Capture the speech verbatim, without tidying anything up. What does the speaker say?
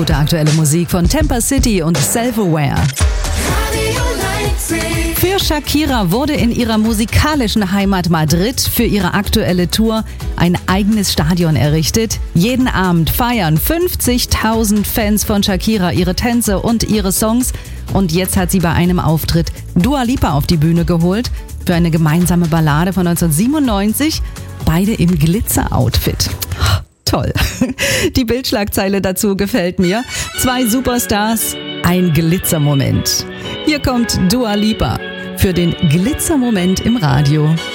gute aktuelle Musik von Temper City und Self-Aware. Für Shakira wurde in ihrer musikalischen Heimat Madrid für ihre aktuelle Tour ein eigenes Stadion errichtet. Jeden Abend feiern fünfzigtausend Fans von Shakira ihre Tänze und ihre Songs. Und jetzt hat sie bei einem Auftritt Dua Lipa auf die Bühne geholt für eine gemeinsame Ballade von neunzehnhundertsiebenundneunzig. Beide im Glitzer-Outfit. Toll. Die Bildschlagzeile dazu gefällt mir. Zwei Superstars, ein Glitzermoment. Hier kommt Dua Lipa für den Glitzermoment im Radio.